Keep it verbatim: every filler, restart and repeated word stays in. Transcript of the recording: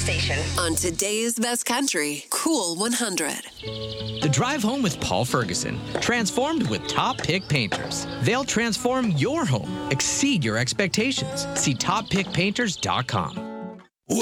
station. On today's best country, Cool one hundred. The Drive Home with Paul Ferguson. Transformed with Top Pick Painters. They'll transform your home. Exceed your expectations. See top pick painters dot com.